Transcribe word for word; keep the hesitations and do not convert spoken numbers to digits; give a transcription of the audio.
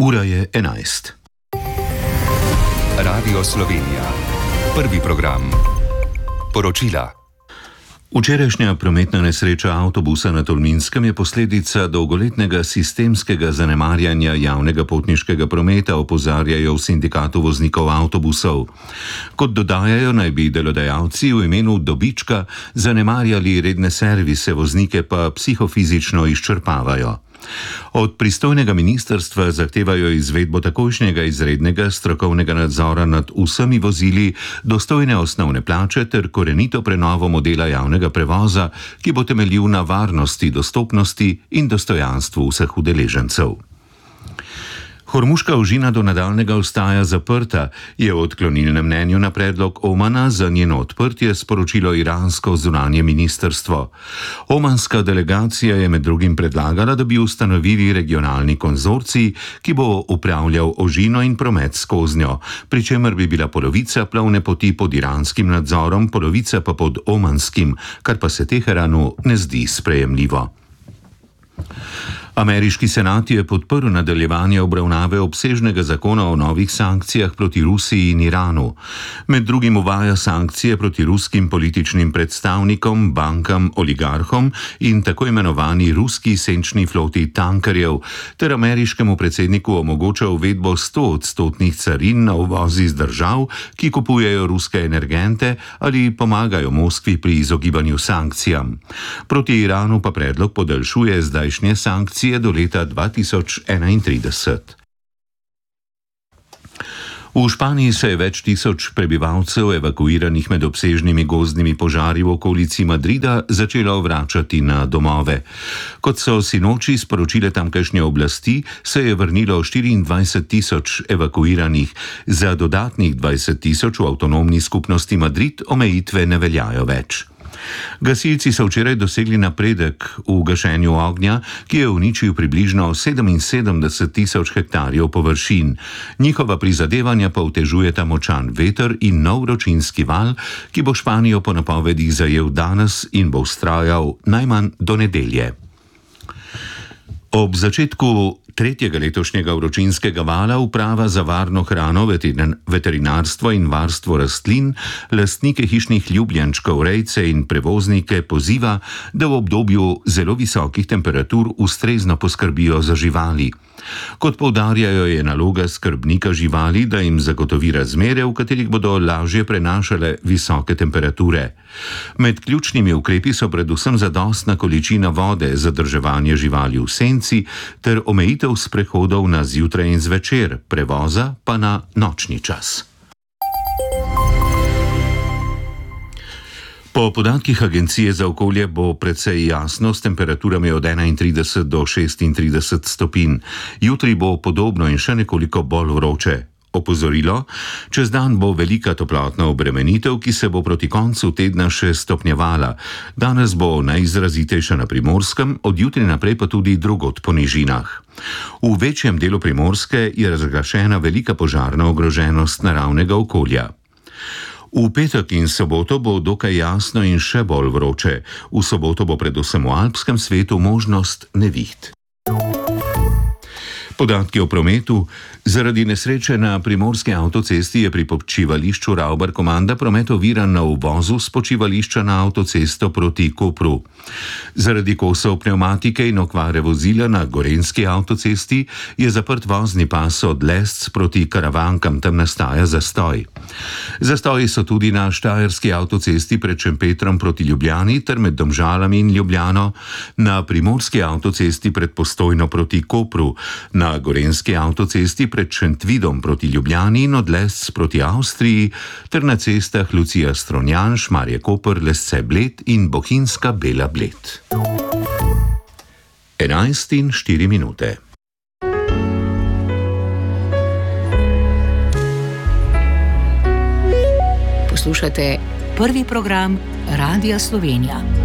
Ura je enajst. Radio Slovenija. Prvi program. Poročila. Včerajšnja prometna nesreča avtobusa na Tolminskem je posledica dolgoletnega sistemskega zanemarjanja javnega potniškega prometa, opozarjajo v sindikatu voznikov avtobusov. Kot dodajajo, naj bi delodajalci v imenu dobička zanemarjali redne servise, voznike pa psihofizično izčrpavajo. Od pristojnega ministrstva zahtevajo izvedbo takojšnjega izrednega strokovnega nadzora nad vsemi vozili, dostojne osnovne plače ter korenito prenovo modela javnega prevoza, ki bo temeljil na varnosti, dostopnosti in dostojanstvu vseh udeležencev. Hormuška ožina do nadaljnjega ostaja zaprta, je v odklonilnem mnenju na predlog Omana za njeno odprtje sporočilo iransko zunanje ministrstvo. Omanska delegacija je med drugim predlagala, da bi ustanovili regionalni konzorcij, ki bo upravljal ožino in promet skoznjo, pri čemer bi bila polovica plovne poti pod iranskim nadzorom, polovica pa pod omanskim, kar pa se Teheranu ne zdi sprejemljivo. Ameriški senat je podprl nadaljevanje obravnave obsežnega zakona o novih sankcijah proti Rusiji in Iranu. Med drugim uvaja sankcije proti ruskim političnim predstavnikom, bankam, oligarhom in tako imenovani ruski senčni floti tankerjev, ter ameriškemu predsedniku omogoča uvedbo sto odstotnih carin na uvoz iz držav, ki kupujejo ruske energente ali pomagajo Moskvi pri izogibanju sankcijam. Proti Iranu pa predlog podaljšuje zdajšnje sankcije do leta dva tisoč enaintrideset. V Španiji se je več tisoč prebivalcev evakuiranih med obsežnimi gozdnimi požari v okolici Madrida začelo vračati na domove. Kot so sinoči sporočile tamkajšnje oblasti, se je vrnilo štiriindvajset tisoč evakuiranih, za dodatnih dvajset tisoč v avtonomni skupnosti Madrid omejitve ne veljajo več. Gasilci so včeraj dosegli napredek v gašenju ognja, ki je uničil približno sedeminsedemdeset tisoč hektarjev površin. Njihova prizadevanja pa otežujeta močan veter in nov vročinski val, ki bo Španijo po napovedih zajel danes in bo vztrajal najmanj do nedelje. Ob začetku tretjega letošnjega vročinskega vala uprava za varno hrano, veterinarstvo in varstvo rastlin lastnike hišnih ljubljenčkov, rejce in prevoznike poziva, da v obdobju zelo visokih temperatur ustrezno poskrbijo za živali. Kot poudarjajo, je naloga skrbnika živali, da jim zagotovi razmere, v katerih bodo lažje prenašale visoke temperature. Med ključnimi ukrepi so predvsem zadostna količina vode, zadrževanje živali v senci ter omejitev sprehodov na zjutraj in zvečer, prevoza pa na nočni čas. Po podatkih Agencije za okolje bo precej jasno s temperaturami od enaintrideset do šestintrideset stopinj. Jutri bo podobno in še nekoliko bolj vroče. Opozorilo: čez dan bo velika toplotna obremenitev, ki se bo proti koncu tedna še stopnjevala. Danes bo najizrazitejša na Primorskem, od jutri naprej pa tudi drugod po nižinah. V večjem delu Primorske je razglašena velika požarna ogroženost naravnega okolja. V petek in soboto bo dokaj jasno in še bolj vroče. V soboto bo predvsem v alpskem svetu možnost neviht. Podatki o prometu. Zaradi nesreče na primorski avtocesti je pri počivališču Ravbar-Komanda promet oviran na uvozu s počivališča na avtocesto proti Kopru. Zaradi kosov pnevmatike in okvare vozila na gorenjski avtocesti je zaprt vozni pas od Lesc proti Karavankam, tam nastaja zastoj. Zastoji so tudi na štajerski avtocesti pred Šempetrom proti Ljubljani ter med Domžalami in Ljubljano, na primorski avtocesti pred Postojno proti Kopru, na gorenjski avtocesti pred Šentvidom proti Ljubljani in od Lesc proti Avstriji ter na cestah Lucija Stronjan, Šmarje Koper, Lesce Bled in Bohinjska Bela Bled. enajst in štiri minute. Poslušate prvi program Radia Slovenija.